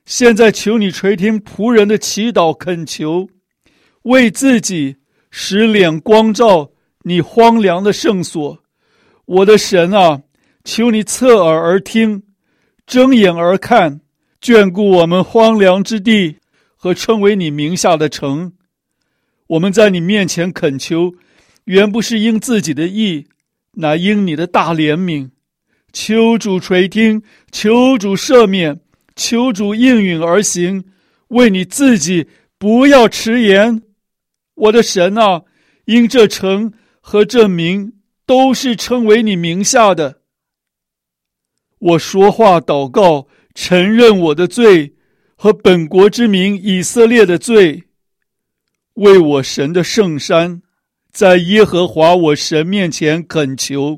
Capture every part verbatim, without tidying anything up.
现在求你垂听仆人的祈祷恳求，为自己使脸光照你荒凉的圣所。我的神啊，求你侧耳而听，睁眼而看，眷顾我们荒凉之地和称为你名下的城。我们在你面前恳求，原不是因自己的义，乃因你的大怜悯。求主垂听，求主赦免，求主应允而行，为你自己不要迟延。我的神啊，因这城和这名都是称为你名下的。我说话祷告，承认我的罪和本国之民以色列的罪，为我神的圣山，在耶和华我神面前恳求。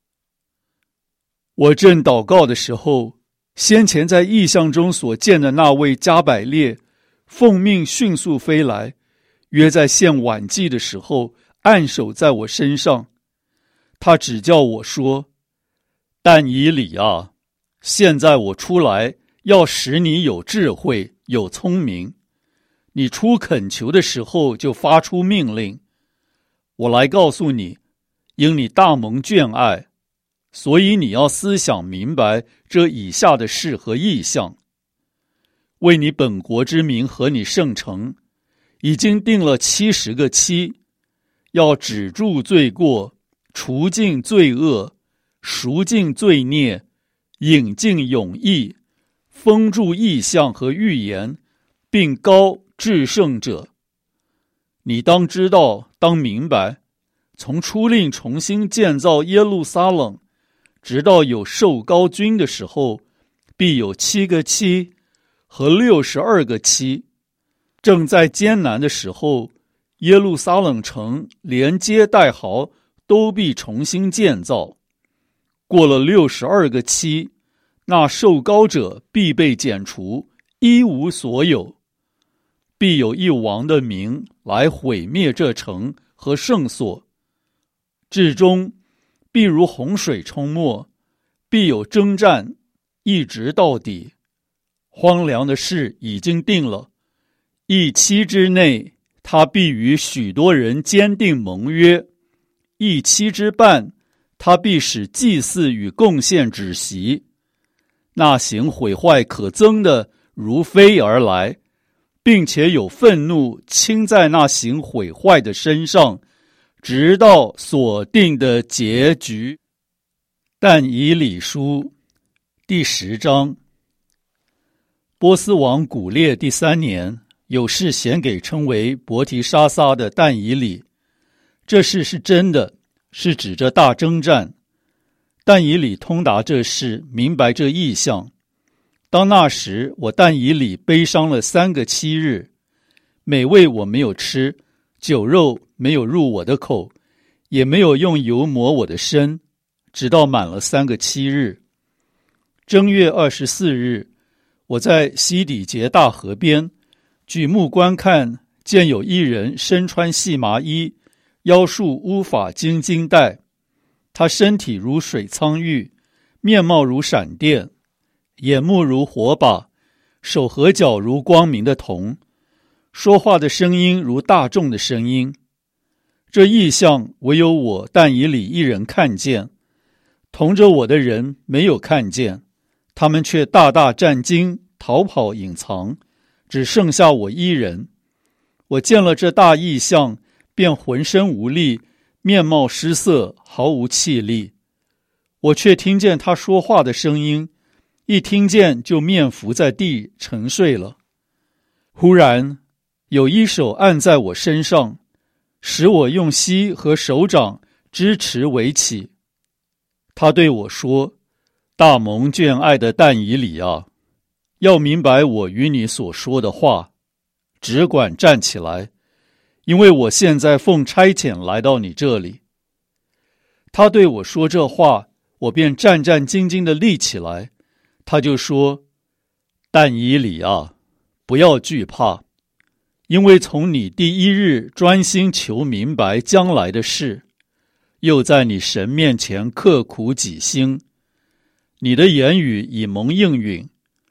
我正祷告的时候，先前在异象中所见的那位加百列奉命迅速飞来，约在献晚祭的时候按手在我身上。他指教我说：但以理啊，现在我出来要使你有智慧有聪明，你出恳求的时候就发出命令。我来告诉你，因你大蒙眷爱，所以你要思想明白这以下的事和意象。为你本国之民和你圣城，已经定了七十个期，要止住罪过，除尽罪恶，赎尽罪孽，引进永义，封住异象和预言，并高至圣者。你当知道，当明白，从初令重新建造耶路撒冷，直到有受膏君的时候，必有七个期和六十二个期。正在艰难的时候，耶路撒冷城连街带壕都必重新建造。过了六十二个期，那受膏者必被剪除，一无所有。必有一王的名来毁灭这城和圣所，至终必如洪水冲没，必有征战，一直到底。荒凉的事已经定了，一期之内，他必与许多人坚定盟约；一期之半，他必使祭祀与贡献止息。那行毁坏可憎的如飞而来，并且有愤怒倾在那行毁坏的身上，直到所定的结局。但以理书第十章。波斯王古列第三年，有事显给称为伯提沙撒的但以理。这事是真的，是指着大征战。但以理通达这事，明白这意象。当那时，我但以理悲伤了三个七日，美味我没有吃，酒肉没有入我的口，也没有用油抹我的身，直到满了三个七日。正月二十四日，我在西底结大河边，举目观看，见有一人身穿细麻衣，腰束乌法金金带，他身体如水苍玉，面貌如闪电，眼目如火把，手和脚如光明的铜，说话的声音如大众的声音。这异象唯有我但以理一人看见，同着我的人没有看见，他们却大大战惊，逃跑隐藏，只剩下我一人。我见了这大异象，便浑身无力，面貌失色，毫无气力。我却听见他说话的声音，一听见就面伏在地沉睡了。忽然有一手按在我身上，使我用膝和手掌支持围起。他对我说：大蒙眷爱的但以理啊，要明白我与你所说的话，只管站起来，因为我现在奉差遣来到你这里。他对我说这话，我便战战兢兢地立起来。他就说：但以理啊，不要惧怕，因为从你第一日专心求明白将来的事，又在你神面前刻苦己心，你的言语已蒙应允。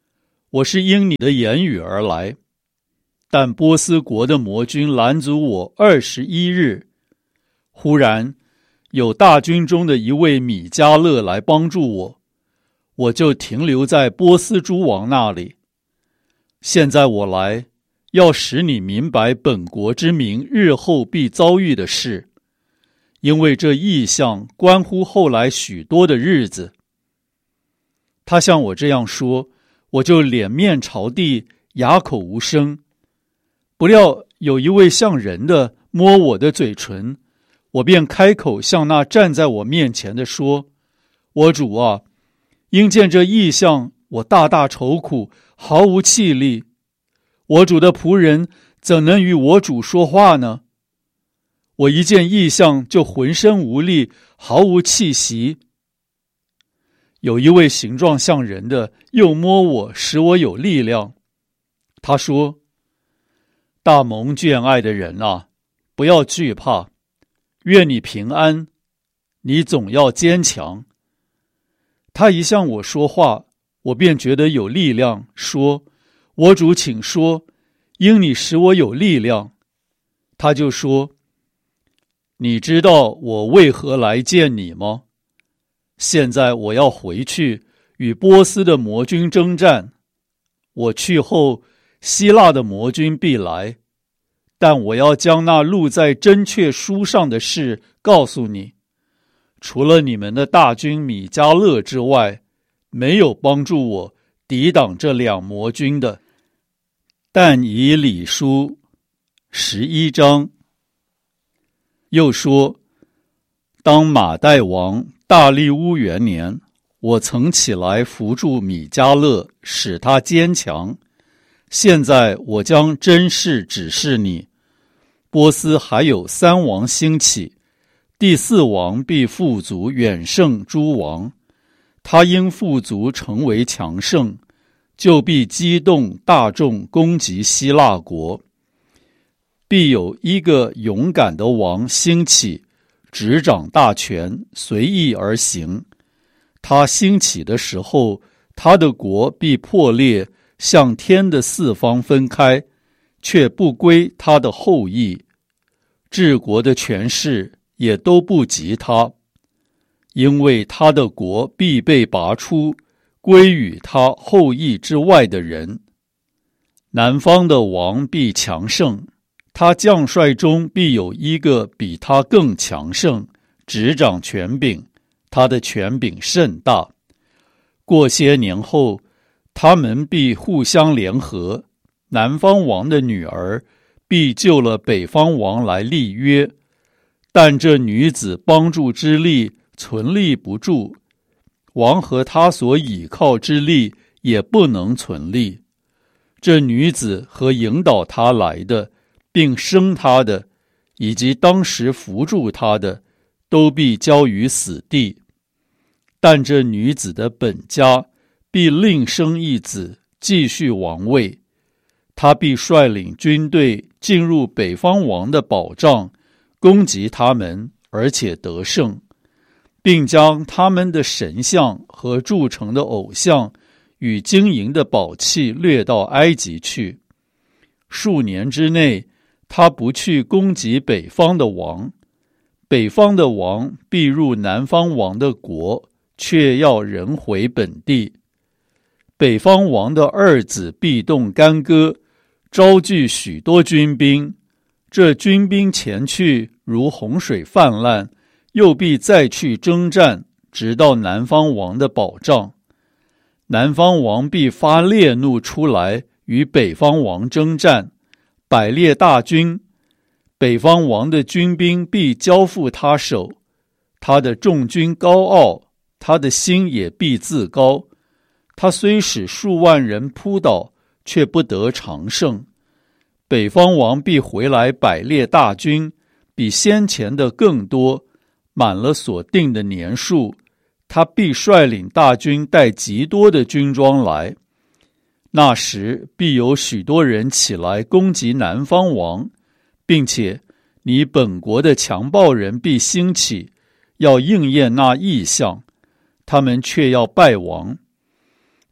我是因你的言语而来。但波斯国的魔军拦阻我二十一日，忽然有大军中的一位米迦勒来帮助我，我就停留在波斯诸王那里。现在我来，要使你明白本国之民日后必遭遇的事，因为这异象关乎后来许多的日子。他向我这样说，我就脸面朝地，哑口无声。不料有一位像人的摸我的嘴唇，我便开口向那站在我面前的说：我主啊，因见这异象，我大大愁苦，毫无气力。我主的仆人怎能与我主说话呢？我一见异象就浑身无力，毫无气息。有一位形状像人的又摸我，使我有力量。他说：大蒙眷爱的人啊，不要惧怕，愿你平安，你总要坚强。他一向我说话，我便觉得有力量，说：我主请说，因你使我有力量。他就说：你知道我为何来见你吗？现在我要回去与波斯的魔军征战，我去后，希腊的魔军必来，但我要将那录在真确书上的事告诉你。除了你们的大军米迦勒之外，没有帮助我抵挡这两魔军的。但以理书十一章。又说，当马代王大利乌元年，我曾起来扶助米迦勒，使他坚强。现在我将真事指示你，波斯还有三王兴起，第四王必富足远胜诸王，他因富足成为强盛，就必激动大众攻击希腊国。必有一个勇敢的王兴起，执掌大权，随意而行。他兴起的时候，他的国必破裂，向天的四方分开，却不归他的后裔。治国的权势也都不及他，因为他的国必被拔出，归于他后裔之外的人。南方的王必强盛，他将帅中必有一个比他更强盛，执掌权柄，他的权柄甚大。过些年后，他们必互相联合，南方王的女儿必救了北方王来立约，但这女子帮助之力存立不住，王和他所倚靠之力也不能存立。这女子和引导他来的，并生他的，以及当时扶助他的，都必交于死地。但这女子的本家必另生一子，继续王位。他必率领军队进入北方王的保障，攻击他们，而且得胜，并将他们的神像和铸成的偶像与金银的宝器掠到埃及去。数年之内，他不去攻击北方的王，北方的王必入南方王的国，却要人回本地。北方王的二子必动干戈，招聚许多军兵，这军兵前去如洪水泛滥，又必再去征战，直到南方王的保障。南方王必发烈怒出来，与北方王征战，百列大军，北方王的军兵必交付他手。他的众军高傲，他的心也必自高。他虽使数万人扑倒，却不得长胜。北方王必回来百列大军，比先前的更多，满了所定的年数。他必率领大军带极多的军装来。那时必有许多人起来攻击南方王，并且你本国的强暴人必兴起，要应验那异象，他们却要败亡。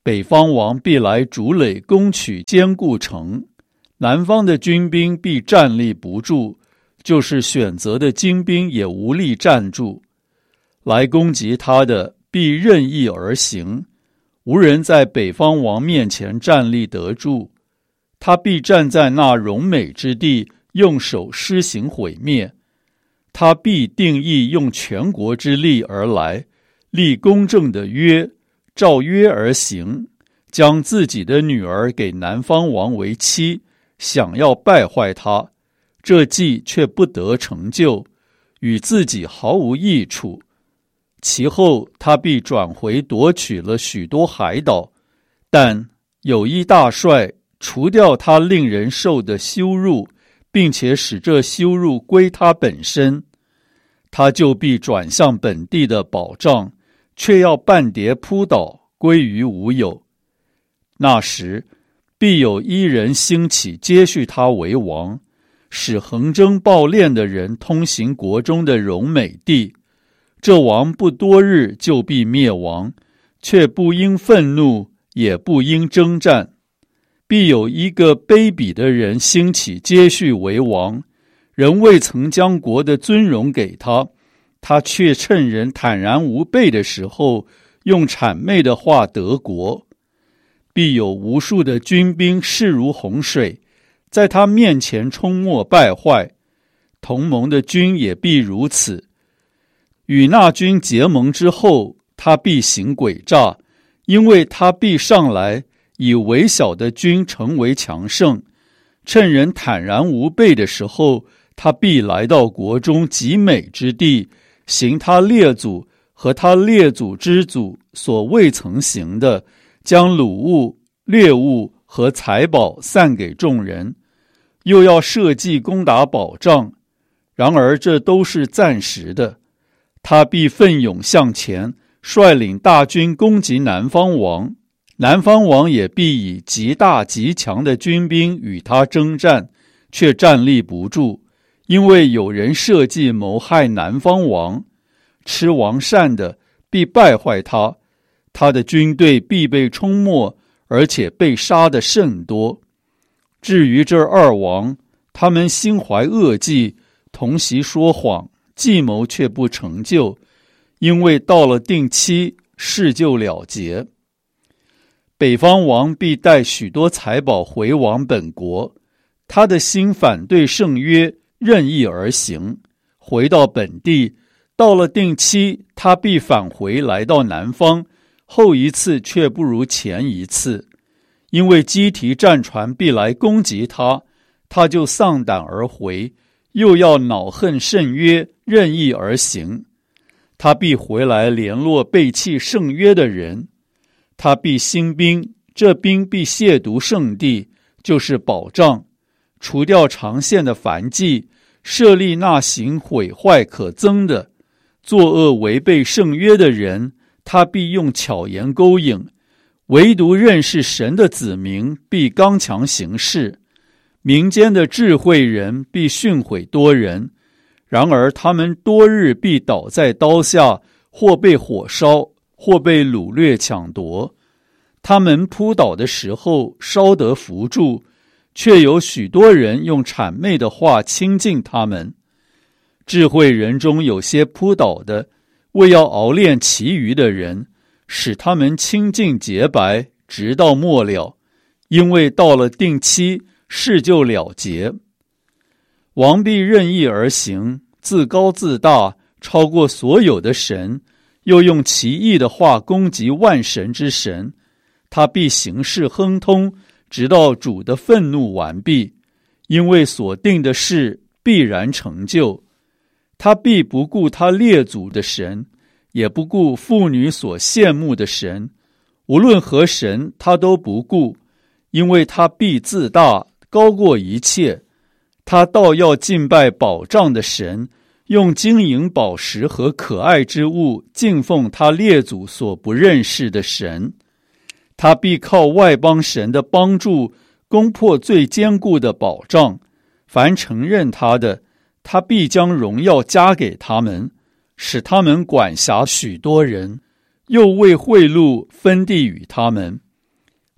北方王必来筑垒攻取坚固城，南方的军兵必站立不住，就是选择的精兵也无力站住。来攻击他的必任意而行，无人在北方王面前站立得住。他必站在那荣美之地，用手施行毁灭。他必定义用全国之力而来，立公正的约，照约而行，将自己的女儿给南方王为妻，想要败坏他，这计却不得成就，与自己毫无益处。其后他必转回夺取了许多海岛，但有一大帅除掉他令人受的羞辱，并且使这羞辱归他本身，他就必转向本地的保障，却要半跌扑倒，归于无有。那时必有一人兴起接续他为王，使横征暴敛的人通行国中的荣美地。这王不多日就必灭亡，却不应愤怒，也不应征战。必有一个卑鄙的人兴起接续为王，人未曾将国的尊荣给他，他却趁人坦然无备的时候，用谄媚的话得国。必有无数的军兵势如洪水，在他面前冲没败坏，同盟的军也必如此。与那军结盟之后，他必行诡诈，因为他必上来，以微小的军成为强盛。趁人坦然无备的时候，他必来到国中极美之地，行他列祖和他列祖之祖所未曾行的，将掳物、掠物和财宝散给众人，又要设计攻打保障。然而这都是暂时的。他必奋勇向前，率领大军攻击南方王，南方王也必以极大极强的军兵与他征战，却站立不住，因为有人设计谋害南方王。吃王膳的必败坏他，他的军队必被冲没，而且被杀的甚多。至于这二王，他们心怀恶计，同席说谎，计谋却不成就，因为到了定期，事就了结。北方王必带许多财宝回往本国，他的心反对圣约，任意而行，回到本地。到了定期，他必返回来到南方，后一次却不如前一次，因为基提战船必来攻击他，他就丧胆而回，又要恼恨圣约，任意而行。他必回来联络背弃圣约的人，他必兴兵，这兵必亵渎圣地，就是保障，除掉长线的燔祭，设立那行毁坏可憎的，作恶违背圣约的人，他必用巧言勾引，唯独认识神的子民必刚强行事。民间的智慧人必训诲多人，然而他们多日必倒在刀下，或被火烧，或被掳掠抢夺。他们扑倒的时候稍得扶助，却有许多人用谄媚的话亲近他们。智慧人中有些扑倒的，为要熬炼其余的人，使他们清净洁白，直到末了，因为到了定期，事就了结。王必任意而行，自高自大，超过所有的神，又用奇异的话攻击万神之神。他必行事亨通，直到主的愤怒完毕，因为所定的事必然成就。他必不顾他列祖的神，也不顾妇女所羡慕的神，无论何神他都不顾，因为他必自大，高过一切。他倒要敬拜保障的神，用金银宝石和可爱之物敬奉他列祖所不认识的神。他必靠外邦神的帮助，攻破最坚固的保障。凡承认他的，他必将荣耀加给他们，使他们管辖许多人，又为贿赂分地与他们。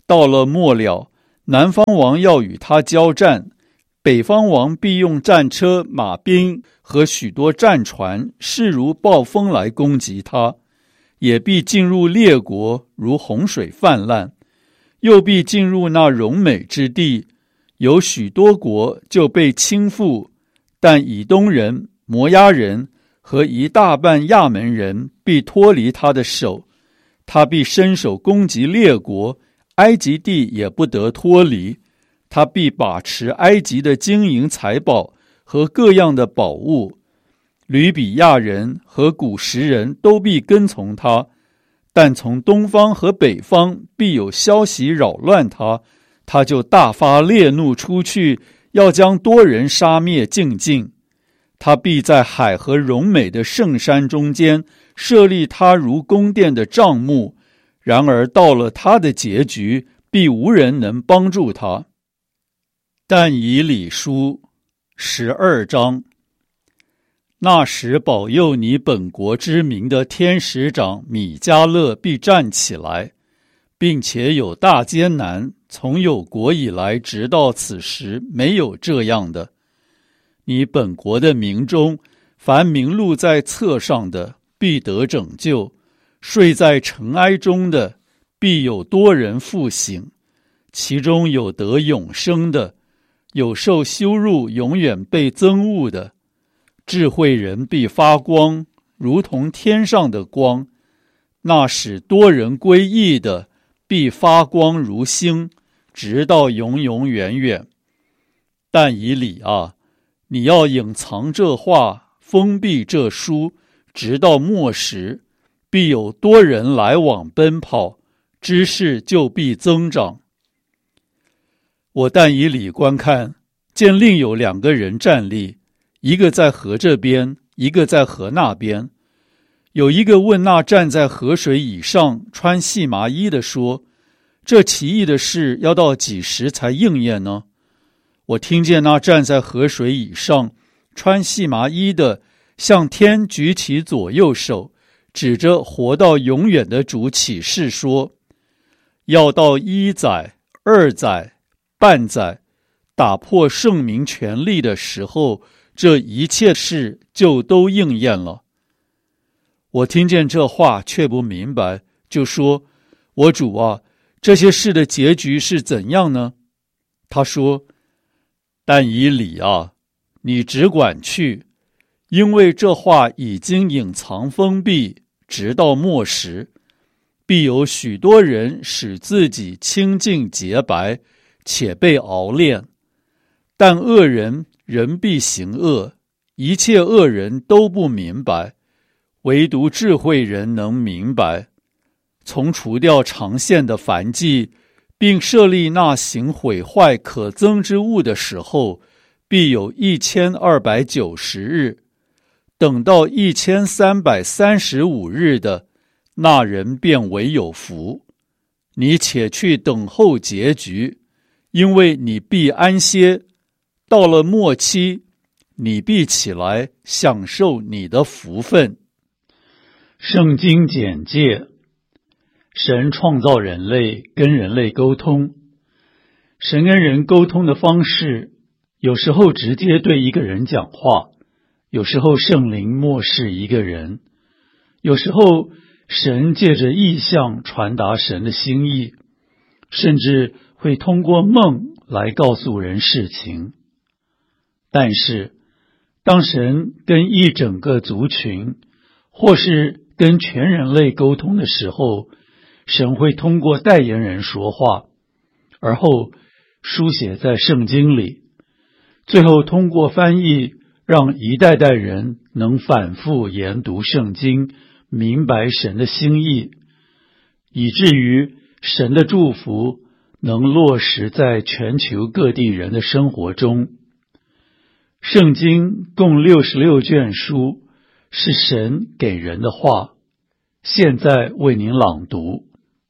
到了末了，南方王要与他交战，北方王必用战车、马兵和许多战船，势如暴风来攻击他，也必进入列国，如洪水泛滥，又必进入那荣美之地，有许多国就被倾覆，但以东人、摩押人和一大半亚门人必脱离他的手，他必伸手攻击列国，埃及地也不得脱离，他必把持埃及的金银财宝和各样的宝物，吕比亚人和古实人都必跟从他，但从东方和北方必有消息扰乱他，他就大发烈怒出去，要将多人杀灭净尽。他必在海和荣美的圣山中间设立他如宫殿的帐幕，然而到了他的结局，必无人能帮助他。但以理书十二章。那时保佑你本国之名的天使长米迦勒必站起来，并且有大艰难，从有国以来直到此时没有这样的。你本国的民中，凡名录在册上的，必得拯救；睡在尘埃中的，必有多人复醒。其中有得永生的，有受羞辱永远被憎恶的。智慧人必发光，如同天上的光；那使多人归义的，必发光如星，直到永永远远。但以理啊，你要隐藏这话，封闭这书，直到末时，必有多人来往奔跑，知识就必增长。我但以理观看，见另有两个人站立，一个在河这边，一个在河那边。有一个问那站在河水以上穿细麻衣的说，这奇异的事要到几时才应验呢？我听见那站在河水以上穿细麻衣的向天举起左右手，指着活到永远的主起誓说，要到一载、二载、半载，打破圣民权力的时候，这一切事就都应验了。我听见这话却不明白，就说，我主啊，这些事的结局是怎样呢？他说，但以理啊，你只管去，因为这话已经隐藏封闭，直到末时，必有许多人使自己清净洁白，且被熬炼。但恶人人必行恶，一切恶人都不明白，唯独智慧人能明白。从除掉长线的燔祭，并设立那行毁坏可憎之物的时候，必有一千二百九十日。等到一千三百三十五日的，那人便为有福。你且去等候结局，因为你必安歇。到了末期，你必起来享受你的福分。圣经简介：神创造人类，跟人类沟通。神跟人沟通的方式，有时候直接对一个人讲话，有时候圣灵默示一个人，有时候神借着异象传达神的心意，甚至会通过梦来告诉人事情。但是，当神跟一整个族群，或是跟全人类沟通的时候，神会通过代言人说话，而后书写在圣经里，最后通过翻译，让一代代人能反复研读圣经，明白神的心意，以至于神的祝福能落实在全球各地人的生活中。圣经共六十六卷书，是神给人的话。现在为您朗读。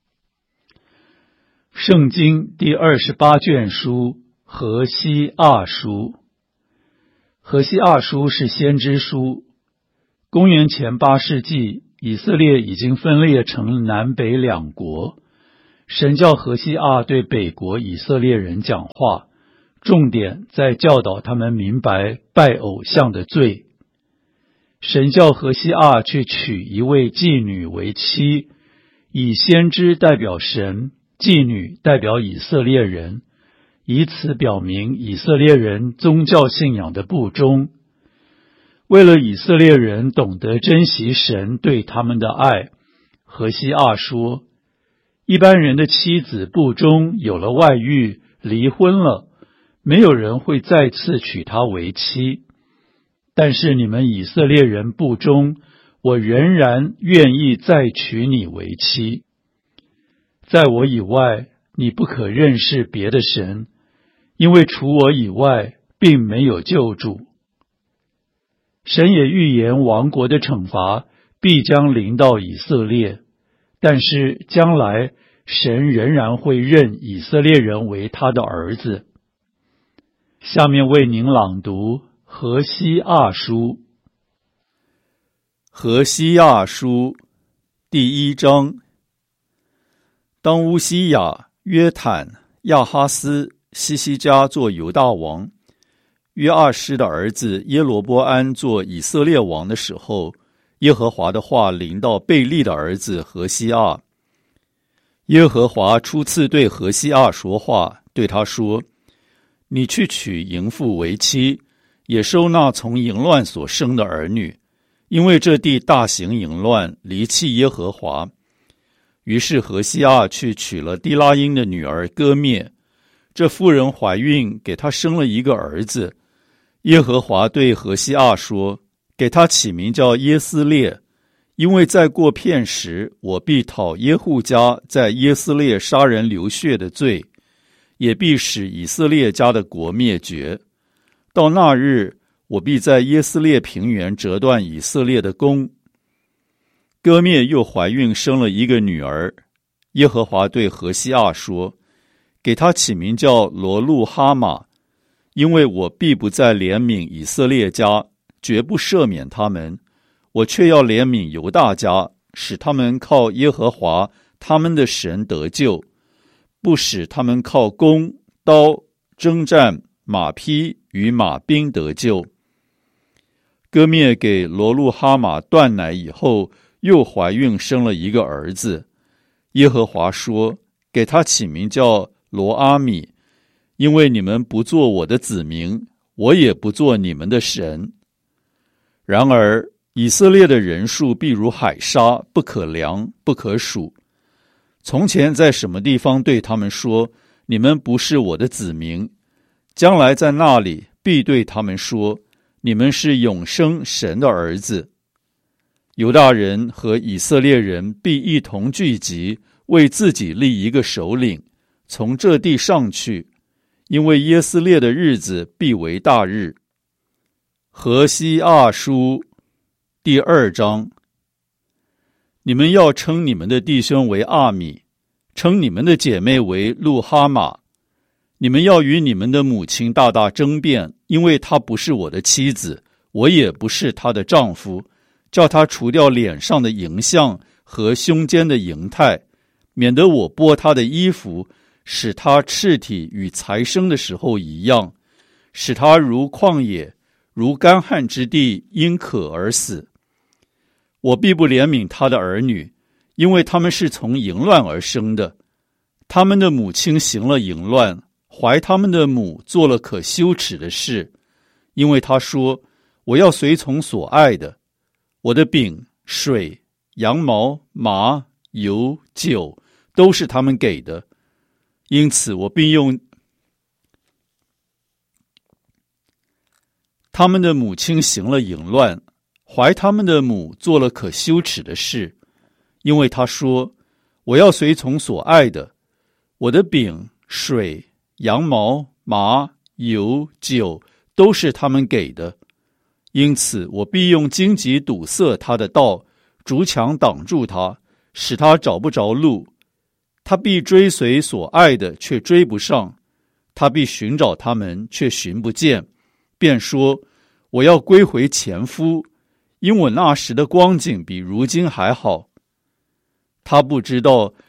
圣经第二十八卷书，何西阿书。何西阿书是先知书。公元前八世纪，以色列已经分裂成南北两国， 神叫何西阿对北国以色列人讲话，重点在教导他们明白拜偶像的罪。神叫何西阿去娶一位妓女为妻，以先知代表神，妓女代表以色列人，以此表明以色列人宗教信仰的不忠。为了以色列人懂得珍惜神对他们的爱，何西阿说，一般人的妻子不忠，有了外遇，离婚了，没有人会再次娶她为妻。但是你们以色列人不忠，我仍然愿意再娶你为妻。在我以外，你不可认识别的神，因为除我以外，并没有救主。神也预言亡国的惩罚必将临到以色列，但是将来神仍然会认以色列人为他的儿子。下面为您朗读何西阿书。 何西阿书第一章。当乌西雅、约坦、亚哈斯、西西家做犹大王，约阿施的儿子耶罗波安做以色列王的时候，耶和华的话临到贝利的儿子何西阿。耶和华初次对何西阿说话，对他说，你去娶淫妇为妻，也收纳从淫乱所生的儿女，因为这地大行淫乱，离弃耶和华。于是何西阿去娶了低拉因的女儿歌灭，这妇人怀孕，给她生了一个儿子。耶和华对何西阿说，给他起名叫耶斯列，因为在过片时，我必讨耶户家在耶斯列杀人流血的罪，也必使以色列家的国灭绝。到那日，我必在耶斯列平原折断以色列的弓。歌灭又怀孕生了一个女儿。耶和华对何西阿说，给他起名叫罗路哈玛，因为我必不再怜悯以色列家，绝不赦免他们，我却要怜悯犹大家，使他们靠耶和华他们的神得救，不使他们靠弓、刀、征战、马匹与马兵得救。歌灭给罗路哈玛断奶以后，又怀孕生了一个儿子。耶和华说，给他起名叫罗阿米，因为你们不做我的子民，我也不做你们的神。然而以色列的人数必如海沙，不可量，不可数。从前在什么地方对他们说，你们不是我的子民，将来在那里必对他们说，你们是永生神的儿子。犹大人和以色列人必一同聚集，为自己立一个首领，从这地上去，因为耶斯列的日子必为大日。何西阿书第二章。你们要称你们的弟兄为阿米，称你们的姐妹为路哈玛。你们要与你们的母亲大大争辩，因为她不是我的妻子，我也不是她的丈夫，叫她除掉脸上的淫像和胸间的淫态，免得我剥她的衣服，使她赤体与才生的时候一样，使她如旷野，如干旱之地，因渴而死。我必不怜悯她的儿女，因为他们是从淫乱而生的，他们的母亲行了淫乱，怀他们的母做了可羞耻的事。因为他说，我要随从所爱的，我的饼、水、羊毛、麻、油、酒都是他们给的，因此我必用他们的母亲行了淫乱，怀他们的母做了可羞耻的事。因为他说，我要随从所爱的，我的饼、水、羊毛、麻、油、酒都是他们给的，因此我必用荆棘堵塞他的道，竹墙挡住他，使他找不着路。他必追随所爱的，却追不上；他必寻找他们，却寻不见。便说，我要归回前夫，因我那时的光景比如今还好。他不知道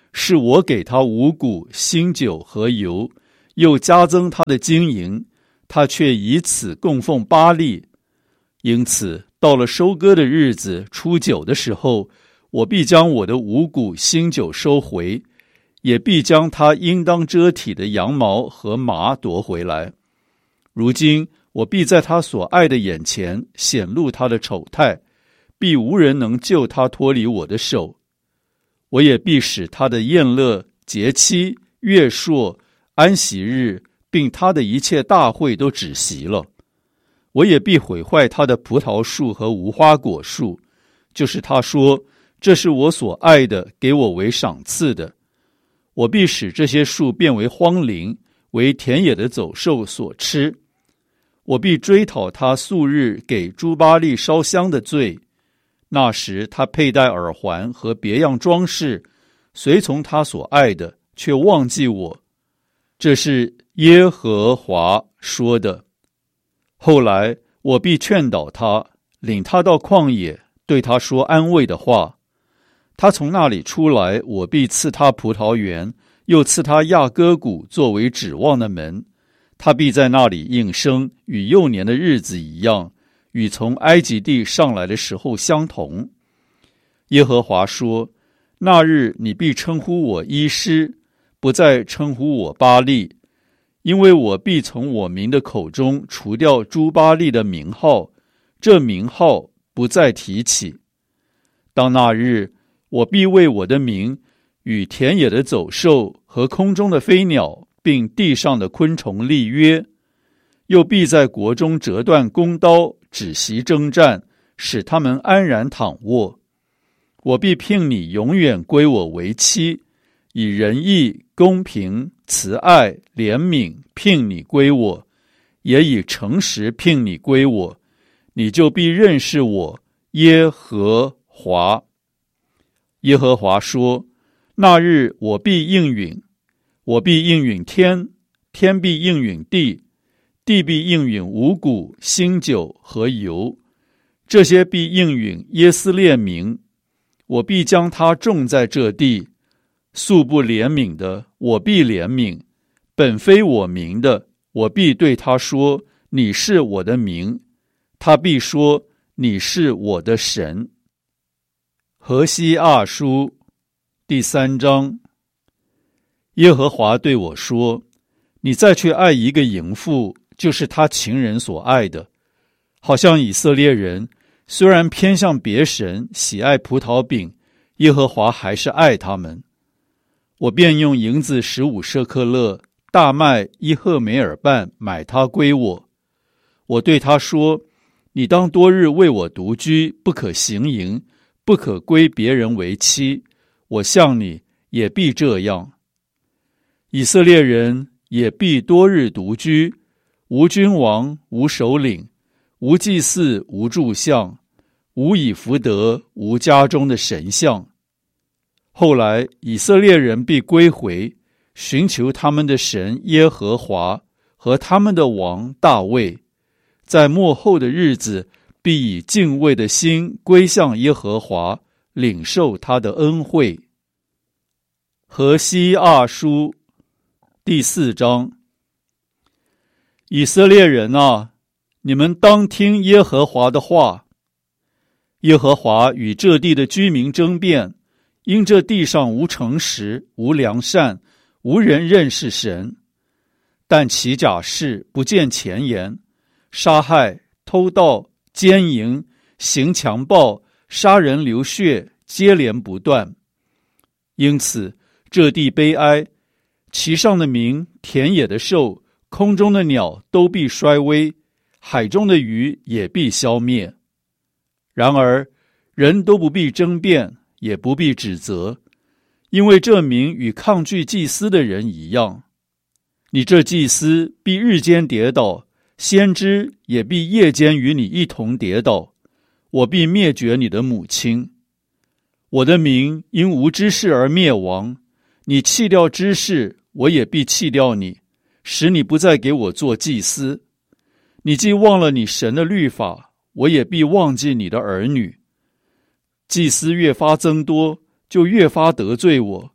是我给他五谷、新酒和油，又加增他的金银，他却以此供奉巴力。因此到了收割的日子，初九的时候，我必将我的五谷、新酒收回，也必将他应当遮体的羊毛和麻夺回来。如今我必在他所爱的眼前显露他的丑态，必无人能救他脱离我的手。我也必使他的宴乐、节期、月朔、安息日，并他的一切大会都止息了。我也必毁坏他的葡萄树和无花果树，就是他说，这是我所爱的，给我为赏赐的。我必使这些树变为荒林，为田野的走兽所吃。我必追讨他素日给诸巴力烧香的罪。那时他佩戴耳环和别样装饰，随从他所爱的，却忘记我。这是耶和华说的。后来我必劝导他，领他到旷野，对他说安慰的话。他从那里出来，我必赐他葡萄园，又赐他亚割谷作为指望的门。他必在那里应声，与幼年的日子一样，与从埃及地上来的时候相同。耶和华说，那日你必称呼我伊施，不再称呼我巴力，因为我必从我民的口中除掉诸巴力的名号，这名号不再提起。当那日，我必为我的名与田野的走兽和空中的飞鸟，并地上的昆虫立约，又必在国中折断弓刀，止息征战，使他们安然躺卧。我必聘你永远归我为妻，以仁义、公平、慈爱、怜悯聘你归我，也以诚实聘你归我，你就必认识我耶和华。耶和华说，那日我必应允，我必应允天，天必应允地，地必应允五谷、新酒和油，这些必应允耶斯列民。我必将他种在这地，素不怜悯的，我必怜悯；本非我民的，我必对他说，你是我的民。他必说，你是我的神。何西阿书第三章。耶和华对我说，你再去爱一个淫妇，就是他情人所爱的。好像以色列人虽然偏向别神，喜爱葡萄饼，耶和华还是爱他们。我便用银子十五舍克勒，大麦一赫梅尔半买他归我。我对他说，你当多日为我独居，不可行淫，不可归别人为妻。我向你也必这样。以色列人也必多日独居，无君王，无首领，无祭祀，无柱像，无以弗得，无家中的神像。后来以色列人必归回，寻求他们的神耶和华和他们的王大卫，在末后的日子必以敬畏的心归向耶和华，领受他的恩惠。何西阿书第四章。以色列人啊，你们当听耶和华的话。耶和华与这地的居民争辩，因这地上无诚实，无良善，无人认识神。但起假誓，不见前言，杀害、偷盗、奸淫，行强暴，杀人流血，接连不断。因此这地悲哀，其上的民、田野的兽、空中的鸟都必衰微，海中的鱼也必消灭。然而人都不必争辩，也不必指责，因为这民与抗拒祭司的人一样。你这祭司必日间跌倒，先知也必夜间与你一同跌倒。我必灭绝你的母亲。我的民因无知识而灭亡，你弃掉知识，我也必弃掉你，使你不再给我做祭司。你既忘了你神的律法，我也必忘记你的儿女。祭司越发增多，就越发得罪我，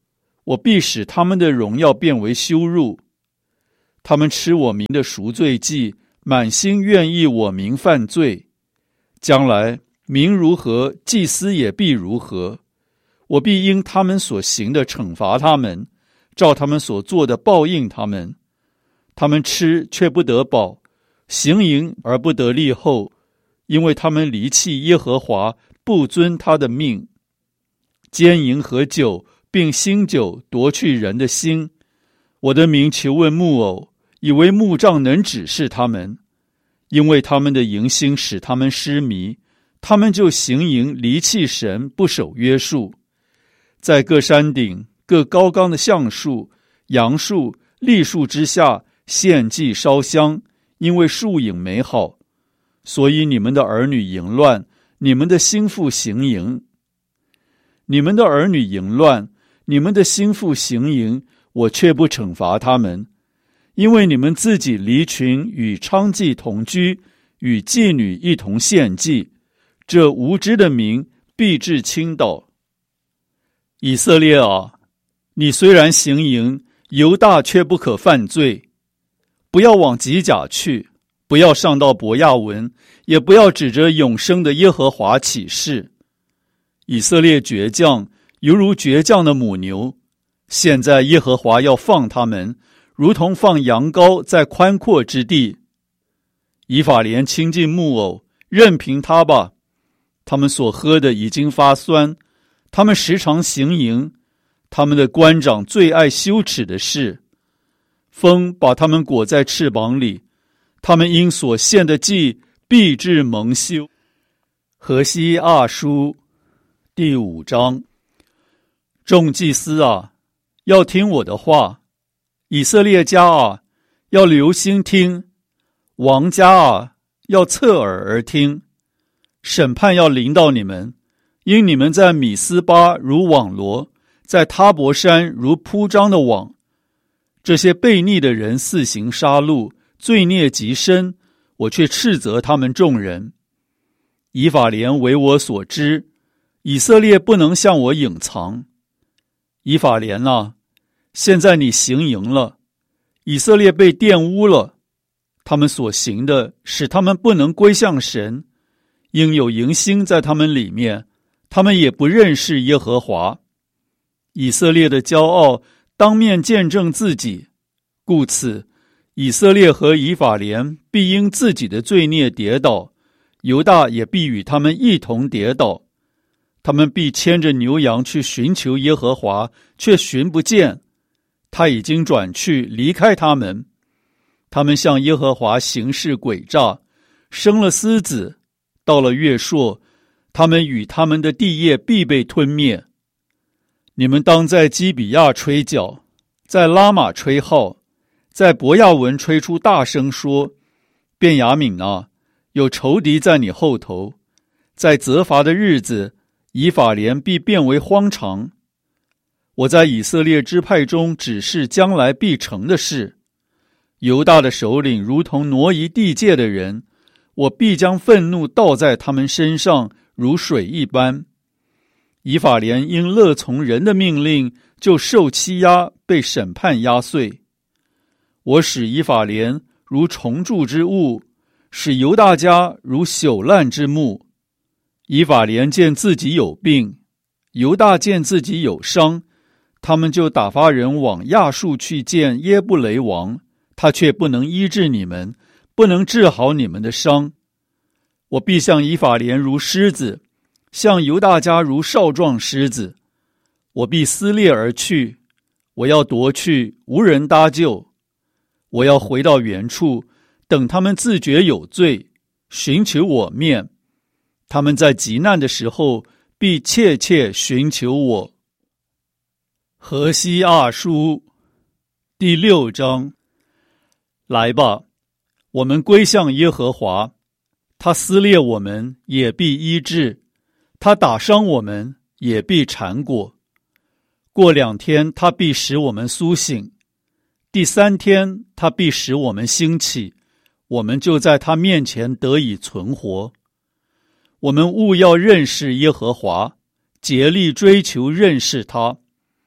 我必使他们的荣耀变为羞辱。他们吃我民的赎罪祭，满心愿意我民犯罪。将来民如何，祭司也必如何。我必因他们所行的惩罚他们，照他们所做的报应他们。他们吃却不得饱，行淫而不得利后，因为他们离弃耶和华，不遵他的命。奸淫和酒并新酒夺去人的心。我的民求问木偶，以为木杖能指示他们，因为他们的淫心使他们失迷，他们就行淫，离弃神，不守约束。在各山顶、各高冈的橡树、杨树、栗树之下献祭烧香，因为树影美好。所以你们的儿女淫乱，你们的心腹行淫。你们的儿女淫乱，你们的心腹行淫，我却不惩罚他们，因为你们自己离群，与娼妓同居，与妓女一同献祭，这无知的民必致倾倒。以色列啊，你虽然行淫，犹大却不可犯罪。不要往吉甲去，不要上到伯亚文，也不要指着永生的耶和华起誓。以色列倔强，犹如倔强的母牛。现在耶和华要放他们，如同放羊羔在宽阔之地。以法莲亲近木偶，任凭他吧。他们所喝的已经发酸，他们时常行淫，他们的官长最爱羞耻的事。风把他们裹在翅膀里，他们因所献的祭必致蒙羞。何西阿书第五章。众祭司啊，要听我的话；以色列家啊，要留心听；王家啊，要侧耳而听。审判要临到你们，因你们在米斯巴如网罗，在他伯山如铺张的网。这些悖逆的人肆行杀戮，罪孽极深，我却斥责他们众人。以法莲为我所知，以色列不能向我隐藏。以法莲啊，现在你行淫了，以色列被玷污了，他们所行的使他们不能归向神，因有淫心在他们里面，他们也不认识耶和华。以色列的骄傲当面见证自己，故此以色列和以法莲必因自己的罪孽跌倒，犹大也必与他们一同跌倒。他们必牵着牛羊去寻求耶和华，却寻不见，他已经转去离开他们。他们向耶和华行事诡诈，生了私子，到了月朔，他们与他们的地业必被吞灭。你们当在基比亚吹角，在拉玛吹号，在伯亚文吹出大声说：便雅悯啊，有仇敌在你后头。在责罚的日子，以法莲必变为荒场。我在以色列支派中指示将来必成的事。犹大的首领如同挪移地界的人，我必将愤怒倒在他们身上，如水一般。以法莲因乐从人的命令，就受欺压，被审判压碎。我使以法莲如虫蛀之物，使犹大家如朽烂之木。以法莲见自己有病，犹大见自己有伤，他们就打发人往亚述去见耶布雷王，他却不能医治你们，不能治好你们的伤。我必向以法莲如狮子，向犹大家如少壮狮子。我必撕裂而去，我要夺去，无人搭救。我要回到原处，等他们自觉有罪，寻求我面。他们在极难的时候，必切切寻求我。何西阿书第六章。来吧，我们归向耶和华，他撕裂我们，也必医治；他打伤我们，也必缠裹。过两天，他必使我们苏醒；第三天，他必使我们兴起，我们就在他面前得以存活。我们务要认识耶和华，竭力追求认识他。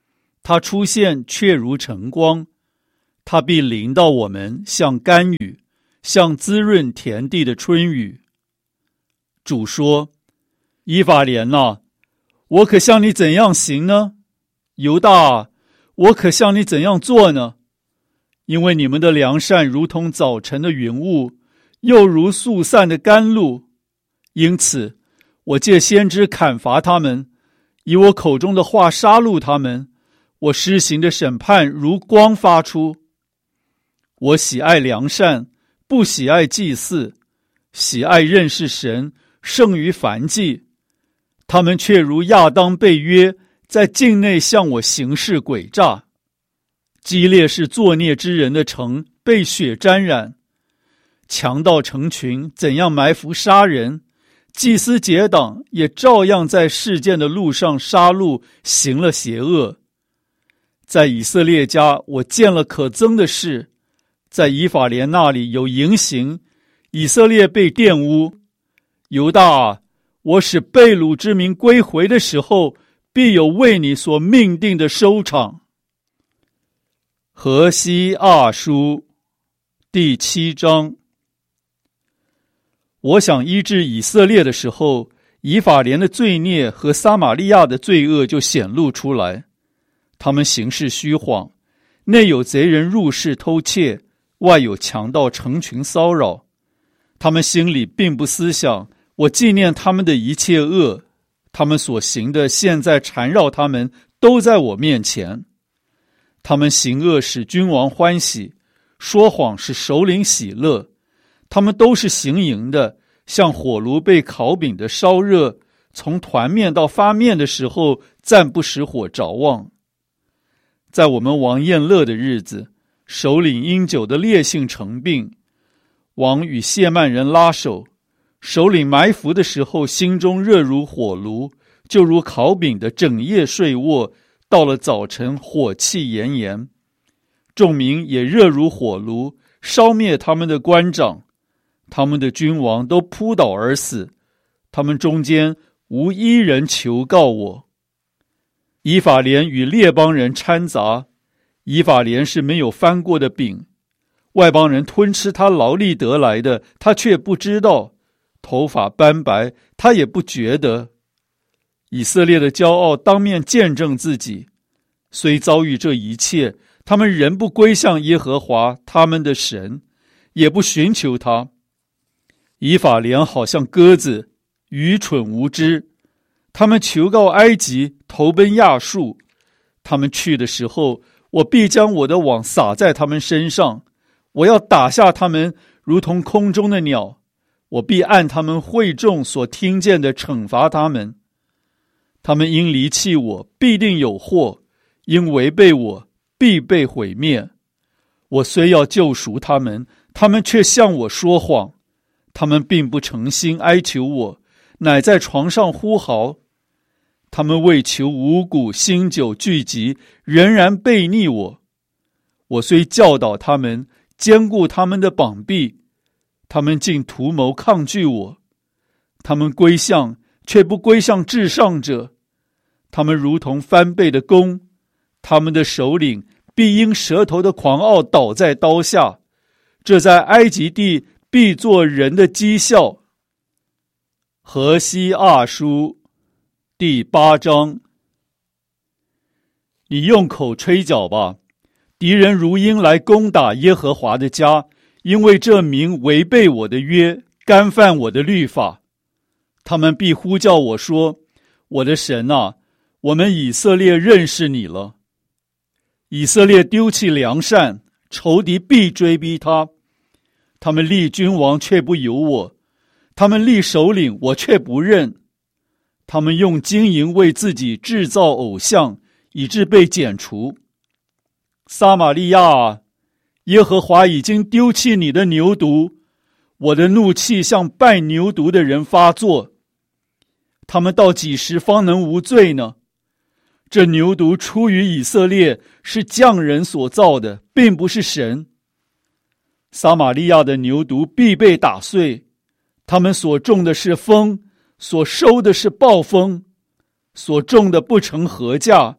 他出现却如晨光，他必临到我们，像甘雨，像滋润田地的春雨。主说：以法莲啊，我可向你怎样行呢？犹大啊，我可向你怎样做呢？因为你们的良善如同早晨的云雾，又如速散的甘露，因此我借先知砍伐他们，以我口中的话杀戮他们，我施行的审判如光发出。我喜爱良善，不喜爱祭祀，喜爱认识神胜于燔祭。他们却如亚当被约，在境内向我行事诡诈。基列是作孽之人的城，被血沾染。强盗成群，怎样埋伏杀人？祭司结党，也照样在事件的路上杀戮，行了邪恶。在以色列家，我见了可憎的事，在以法莲那里有淫行，以色列被玷污。犹大啊，我使被掳之民归回的时候，必有为你所命定的收场。何西阿书第七章。我想医治以色列的时候，以法莲的罪孽和撒玛利亚的罪恶就显露出来。他们行事虚谎，内有贼人入室偷窃，外有强盗成群骚扰。他们心里并不思想，我纪念他们的一切恶，他们所行的现在缠绕他们，都在我面前。他们行恶使君王欢喜，说谎使首领喜乐。他们都是行淫的，像火炉被烤饼的烧热，从团面到发面的时候，暂不使火着旺。在我们王宴乐的日子，首领因酒的烈性成病，王与谢曼人拉手，首领埋伏的时候，心中热如火炉，就如烤饼的整夜睡卧，到了早晨火气炎炎。众民也热如火炉，烧灭他们的官长，他们的君王都扑倒而死，他们中间无一人求告我。以法莲与列邦人掺杂，以法莲是没有翻过的饼，外邦人吞吃他劳力得来的，他却不知道，头发斑白，他也不觉得。以色列的骄傲当面见证自己，虽遭遇这一切，他们仍不归向耶和华他们的神，也不寻求他。以法莲好像鸽子，愚蠢无知，他们求告埃及，投奔亚述。他们去的时候，我必将我的网撒在他们身上，我要打下他们，如同空中的鸟。我必按他们会众所听见的惩罚他们。他们因离弃我，必定有祸；因违背我，必被毁灭。我虽要救赎他们，他们却向我说谎。他们并不诚心哀求我，乃在床上呼嚎。他们为求五谷新酒聚集，仍然背逆我。我虽教导他们，坚固他们的膀臂，他们竟图谋抗拒我。他们归向，却不归向至上者。他们如同翻倍的弓，他们的首领必因舌头的狂傲倒在刀下。这在埃及地必作人的讥笑。何西阿书第八章。你用口吹角吧，敌人如鹰来攻打耶和华的家，因为这民违背我的约，干犯我的律法。他们必呼叫我说：我的神啊，我们以色列认识你了。以色列丢弃良善，仇敌必追逼他。他们立君王却不由我，他们立首领我却不认。他们用金银为自己制造偶像，以致被剪除。撒玛利亚啊，耶和华已经丢弃你的牛犊，我的怒气向拜牛犊的人发作。他们到几时方能无罪呢？这牛犊出于以色列，是匠人所造的，并不是神。撒玛利亚的牛犊必被打碎，他们所种的是风，所收的是暴风，所种的不成禾稼，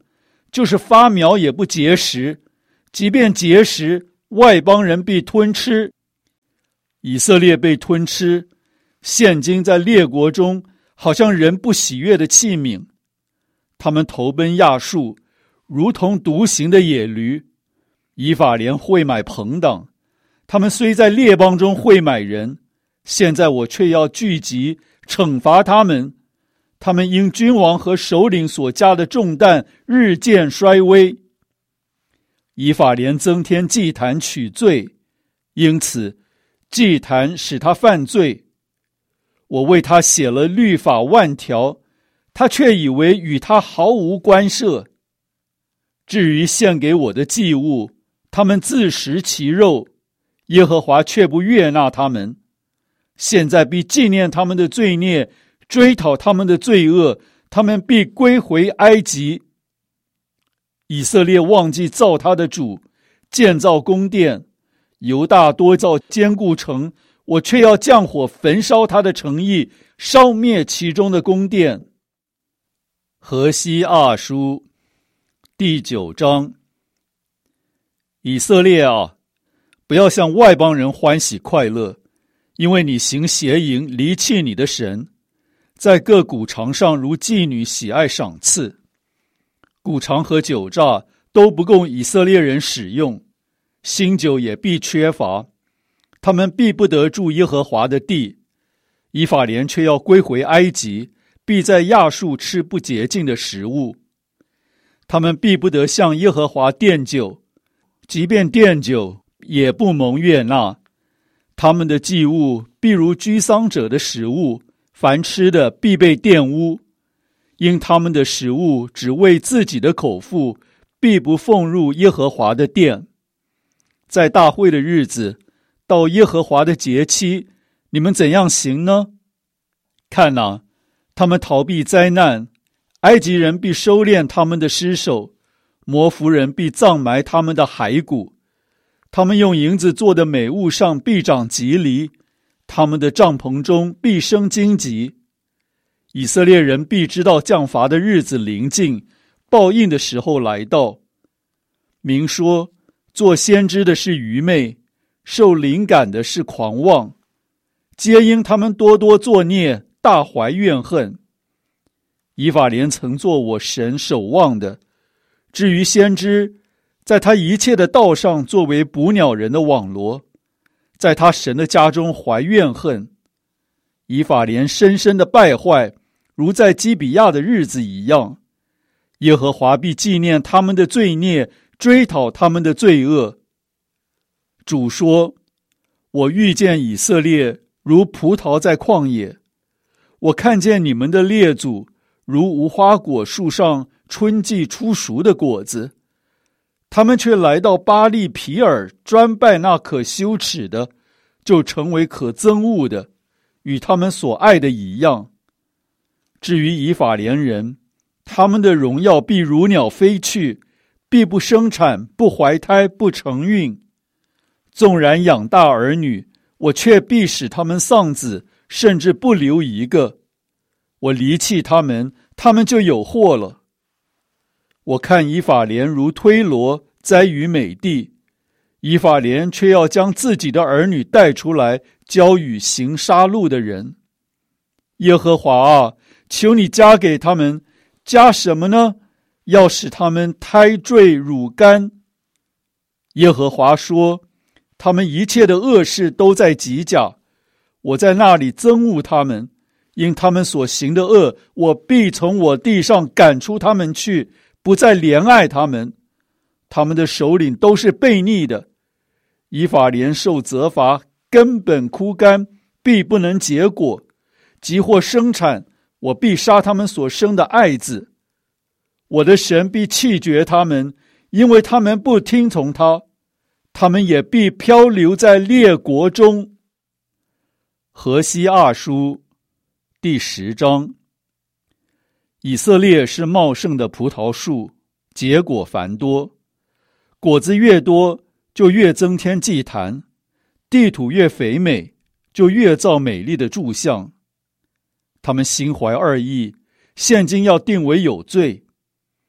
就是发苗也不结实，即便结实，外邦人必吞吃。以色列被吞吃，现今在列国中好像人不喜悦的器皿。他们投奔亚述，如同独行的野驴。以法莲会买朋党，他们虽在列邦中会买人，现在我却要聚集惩罚他们。他们因君王和首领所加的重担日渐衰微。以法莲增添祭坛取罪，因此祭坛使他犯罪。我为他写了律法万条，他却以为与他毫无关涉。至于献给我的祭物，他们自食其肉，耶和华却不悦纳他们。现在必纪念他们的罪孽，追讨他们的罪恶，他们必归回埃及。以色列忘记造他的主，建造宫殿，犹大多造坚固城，我却要降火焚烧他的城邑，烧灭其中的宫殿。何西阿书第九章。以色列啊，不要向外邦人欢喜快乐，因为你行邪淫，离弃你的神，在各谷场上如妓女喜爱赏赐。谷场和酒榨都不供以色列人使用，新酒也必缺乏，他们必不得住耶和华的地。以法莲却要归回埃及，必在亚述吃不洁净的食物。他们必不得向耶和华奠酒，即便奠酒，也不蒙悦纳。他们的祭物必如居丧者的食物，凡吃的必被玷污。因他们的食物只为自己的口腹，必不奉入耶和华的殿。在大会的日子，到耶和华的节期，你们怎样行呢？看哪，他们逃避灾难，埃及人必收敛他们的尸首，摩弗人必葬埋他们的骸骨。他们用银子做的美物上必长棘藜，他们的帐篷中必生荆棘。以色列人必知道降罚的日子临近，报应的时候来到。明说，做先知的是愚昧，受灵感的是狂妄，皆因他们多多作孽，大怀怨恨。以法莲曾做我神守望的，至于先知，在他一切的道上作为捕鸟人的网罗，在他神的家中怀怨恨。以法莲深深的败坏，如在基比亚的日子一样。耶和华必纪念他们的罪孽，追讨他们的罪恶。主说，我遇见以色列如葡萄在旷野，我看见你们的列祖如无花果树上春季初熟的果子。他们却来到巴利皮尔，专拜那可羞耻的，就成为可憎恶的，与他们所爱的一样。至于以法莲人，他们的荣耀必如鸟飞去，必不生产，不怀胎，不成孕。纵然养大儿女，我却必使他们丧子，甚至不留一个。我离弃他们，他们就有祸了。我看以法莲如推罗，栽于美地，以法莲却要将自己的儿女带出来，交与行杀戮的人。耶和华啊，求你加给他们，加什么呢？要使他们胎坠乳干。耶和华说，他们一切的恶事都在吉甲，我在那里憎恶他们，因他们所行的恶，我必从我地上赶出他们去，不再怜爱他们。他们的首领都是悖逆的。以法莲受责罚，根本枯干，必不能结果。即或生产，我必杀他们所生的爱子。我的神必弃绝他们，因为他们不听从他，他们也必漂流在列国中。何西阿书第十章。以色列是茂盛的葡萄树，结果繁多，果子越多，就越增添祭坛；地土越肥美，就越造美丽的柱像。他们心怀二意，现今要定为有罪。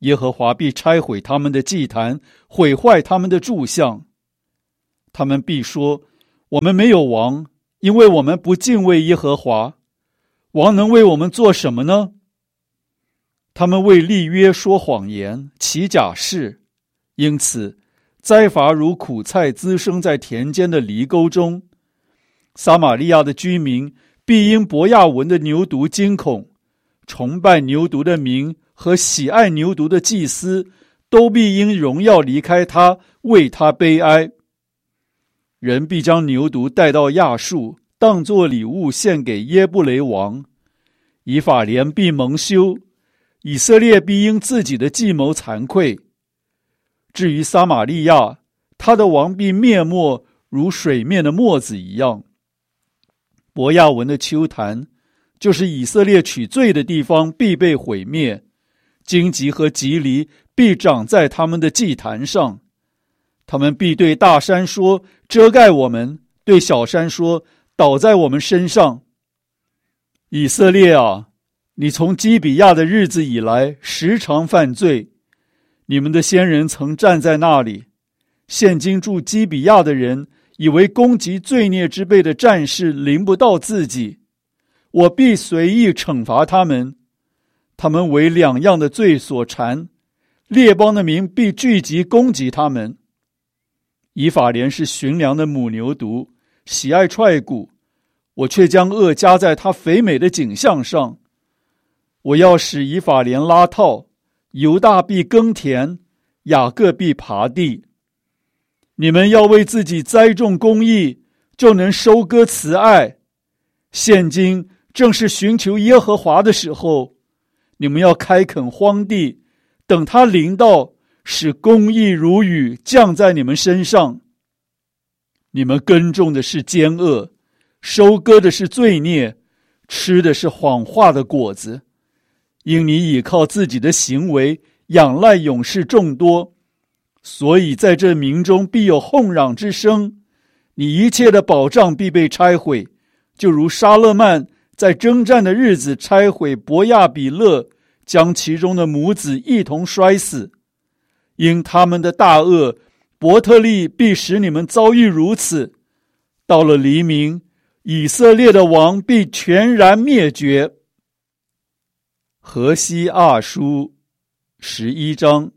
耶和华必拆毁他们的祭坛，毁坏他们的柱像。他们必说，我们没有王，因为我们不敬畏耶和华。王能为我们做什么呢？他们为立约说谎言，起假誓，因此灾罚如苦菜滋生在田间的犁沟中。撒玛利亚的居民必因伯亚文的牛犊惊恐，崇拜牛犊的民和喜爱牛犊的祭司都必因荣耀离开他，为他悲哀。人必将牛犊带到亚述，当作礼物献给耶布雷王。以法莲必蒙羞，以色列必因自己的计谋惭愧。至于撒玛利亚，他的王必灭没，如水面的沫子一样。伯亚文的丘坛，就是以色列取罪的地方，必被毁灭。荆棘和棘藜必长在他们的祭坛上。他们必对大山说，遮盖我们；对小山说，倒在我们身上。以色列啊，你从基比亚的日子以来时常犯罪。你们的先人曾站在那里，现今住基比亚的人以为攻击罪孽之辈的战士临不到自己，我必随意惩罚他们。他们为两样的罪所缠，列邦的民必聚集攻击他们。以法莲是驯良的母牛犊，喜爱踹骨，我却将恶加在他肥美的颈项上。我要使以法莲拉套，犹大必耕田，雅各必耙地。你们要为自己栽种公义，就能收割慈爱。现今正是寻求耶和华的时候，你们要开垦荒地，等他临到，使公义如雨降在你们身上。你们耕种的是奸恶，收割的是罪孽，吃的是谎话的果子。因你倚靠自己的行为，仰赖勇士众多，所以在这民中必有哄嚷之声。你一切的保障必被拆毁，就如沙勒曼在征战的日子拆毁伯亚比勒，将其中的母子一同摔死。因他们的大恶，伯特利必使你们遭遇如此。到了黎明，以色列的王必全然灭绝。何西阿书十一章。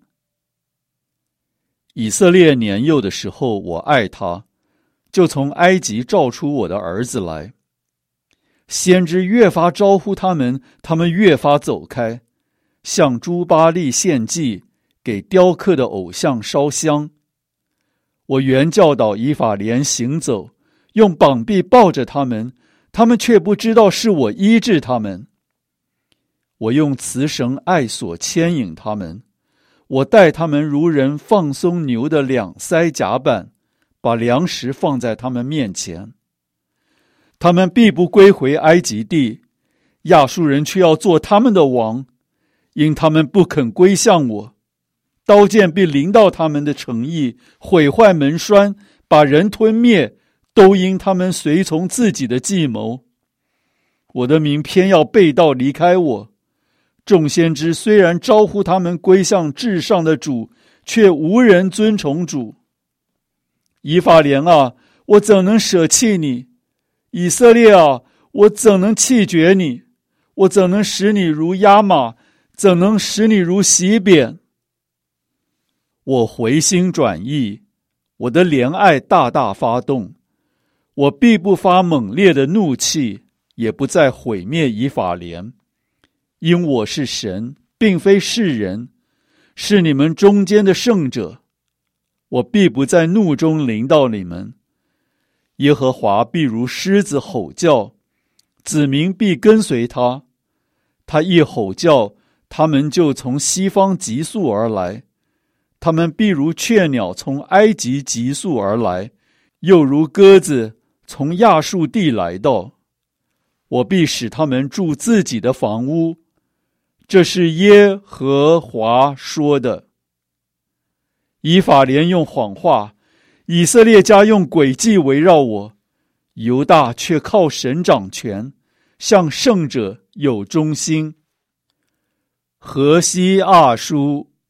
以色列年幼的时候，我爱他，就从埃及召出我的儿子来。先知越发招呼他们，他们越发走开，向诸巴力献祭，给雕刻的偶像烧香。我原教导以法莲行走，用膀臂抱着他们，他们却不知道是我医治他们。我用慈绳爱索牵引他们，我待他们如人放松牛的两腮甲板，把粮食放在他们面前。他们必不归回埃及地，亚述人却要做他们的王，因他们不肯归向我。刀剑必临到他们的城邑，毁坏门栓，把人吞灭，都因他们随从自己的计谋。我的民偏要背道离开我，众先知虽然招呼他们归向至上的主，却无人尊崇主。以法莲啊，我怎能舍弃你？以色列啊，我怎能弃绝你？我怎能使你如亚玛？怎能使你如洗扁？我回心转意，我的怜爱大大发动，我必不发猛烈的怒气，也不再毁灭以法莲。因我是神，并非世人，是你们中间的圣者，我必不在怒中临到你们。耶和华必如狮子吼叫，子民必跟随他。他一吼叫，他们就从西方急速而来。他们必如雀鸟从埃及急速而来，又如鸽子从亚述地来到。我必使他们住自己的房屋。这是耶和华说的。以法莲用谎话，以色列家用诡计围绕我，犹大却靠神掌权，向圣者有忠心。何西阿书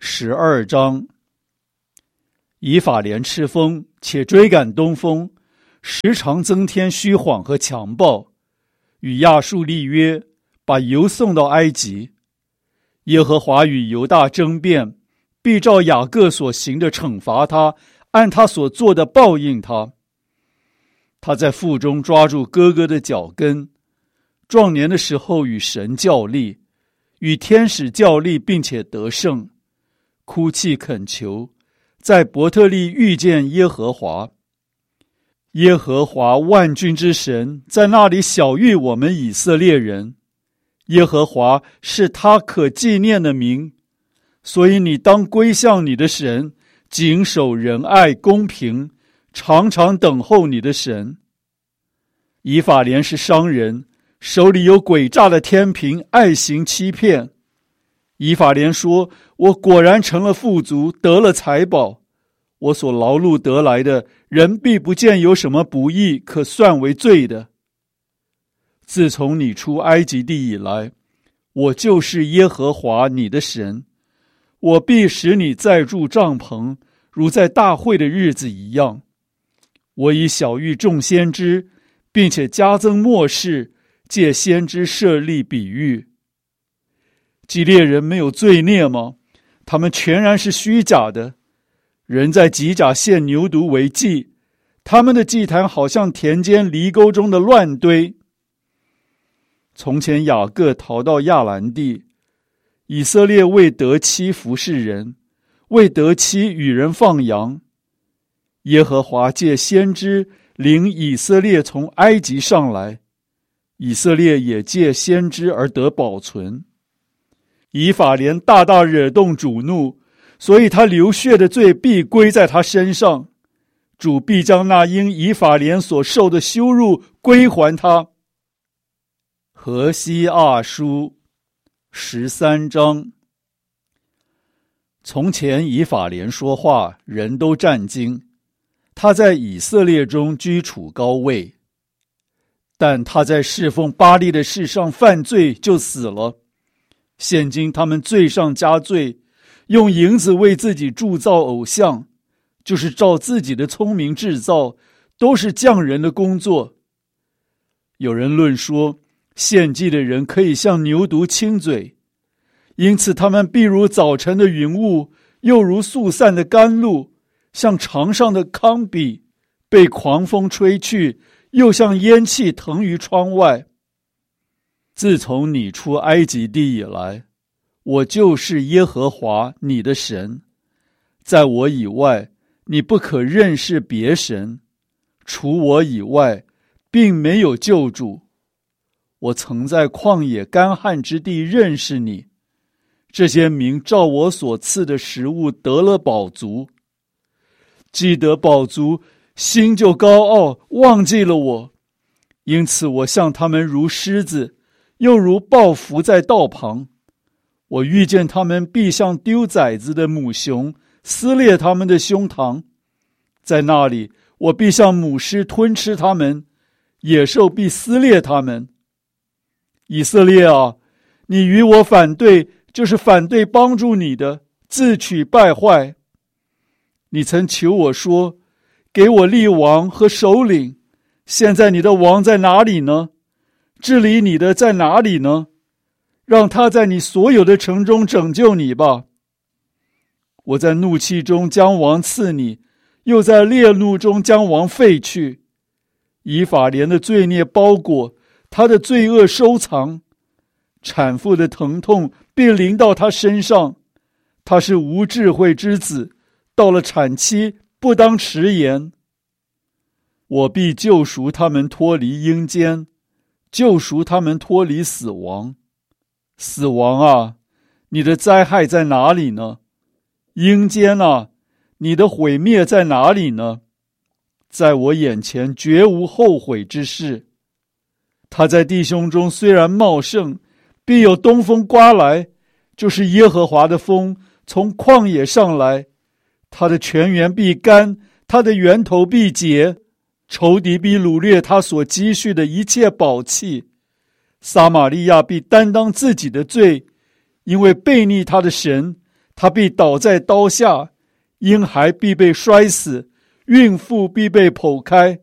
十二章。以法莲吃风，且追赶东风，时常增添虚谎和强暴，与亚述立约，把油送到埃及。耶和华与犹大争辩，必照雅各所行的惩罚他，按他所做的报应他。他在腹中抓住哥哥的脚跟，壮年的时候与神较力，与天使较力，并且得胜，哭泣恳求，在伯特利遇见耶和华。耶和华万军之神在那里晓谕我们以色列人，耶和华是他可纪念的名，所以你当归向你的神，谨守仁爱公平，常常等候你的神。以法莲是商人，手里有诡诈的天平，爱行欺骗。以法莲说，我果然成了富足，得了财宝，我所劳碌得来的，人必不见有什么不义可算为罪的。自从你出埃及地以来，我就是耶和华你的神，我必使你再住帐篷，如在大会的日子一样。我已晓谕众先知，并且加增末世，借先知设立比喻。基列人没有罪孽吗？他们全然是虚假的。人在吉甲献牛犊为祭，他们的祭坛好像田间犁沟中的乱堆。从前雅各逃到亚兰地，以色列为得妻服侍人，为得妻与人放羊。耶和华借先知领以色列从埃及上来，以色列也借先知而得保存。以法莲大大惹动主怒，所以他流血的罪必归在他身上，主必将那因以法莲所受的羞辱归还他。何西阿书十三章。从前以法莲说话，人都战惊，他在以色列中居处高位，但他在侍奉巴力的事上犯罪，就死了。现今他们罪上加罪，用银子为自己铸造偶像，就是照自己的聪明制造，都是匠人的工作。有人论说，献祭的人可以像牛犊亲嘴，因此他们必如早晨的云雾，又如速散的甘露，像场上的糠秕，被狂风吹去，又像烟气腾于窗外。自从你出埃及地以来，我就是耶和华你的神，在我以外，你不可认识别神，除我以外，并没有救主。我曾在旷野干旱之地认识你，这些民照我所赐的食物得了饱足。既得饱足，心就高傲，忘记了我，因此我向他们如狮子，又如豹伏在道旁。我遇见他们，必像丢崽子的母熊，撕裂他们的胸膛。在那里，我必像母狮吞吃他们，野兽必撕裂他们。以色列啊，你与我反对，就是反对帮助你的，自取败坏。你曾求我说，给我立王和首领，现在你的王在哪里呢？治理你的在哪里呢？让他在你所有的城中拯救你吧。我在怒气中将王赐你，又在烈怒中将王废去。以法莲的罪孽包裹，他的罪恶收藏，产妇的疼痛必临到他身上。他是无智慧之子，到了产期不当迟延。我必救赎他们脱离阴间，救赎他们脱离死亡。死亡啊，你的灾害在哪里呢？阴间啊，你的毁灭在哪里呢？在我眼前绝无后悔之事。他在弟兄中虽然茂盛，必有东风刮来，就是耶和华的风从旷野上来。他的泉源必干，他的源头必结，仇敌必掳掠他所积蓄的一切宝器。撒玛利亚必担当自己的罪，因为悖逆他的神， 他必倒在刀下，婴孩必被摔死，孕妇必被剖开。